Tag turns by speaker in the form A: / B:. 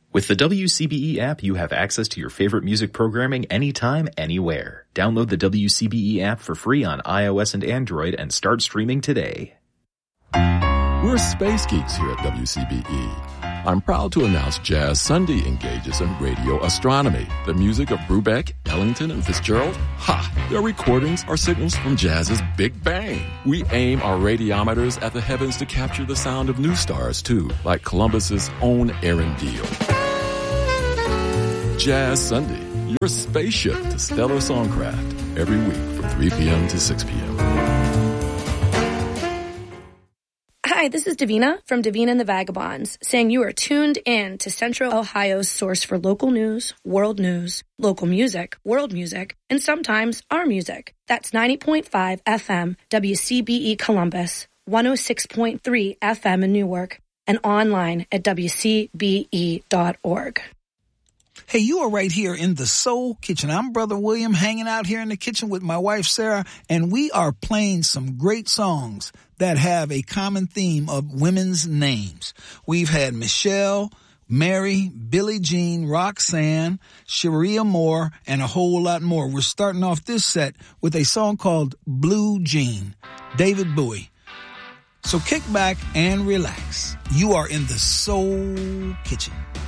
A: With the WCBE app, you have access to your favorite music programming anytime, anywhere. Download the WCBE app for free on iOS and Android and start streaming today.
B: We're space geeks here at WCBE. I'm proud to announce Jazz Sunday engages in radio astronomy. The music of Brubeck, Ellington, and Fitzgerald? Ha! Their recordings are signals from jazz's Big Bang. We aim our radiometers at the heavens to capture the sound of new stars, too, like Columbus's own Arendelle. Jazz Sunday, your spaceship to stellar songcraft, every week from 3 p.m. to 6 p.m.
C: Hi, this is Davina from Davina and the Vagabonds, saying you are tuned in to Central Ohio's source for local news, local music, world music, and sometimes our music. That's 90.5 FM WCBE Columbus, 106.3 FM in Newark, and online at WCBE.org.
D: Hey, you are right here in the Soul Kitchen. I'm Brother William, hanging out here in the kitchen with my wife, Sarah, and we are playing some great songs that have a common theme of women's names. We've had Michelle, Mary, Billie Jean, Roxanne, Sharia Moore, and a whole lot more. We're starting off this set with a song called Blue Jean, David Bowie. So kick back and relax. You are in the Soul Kitchen.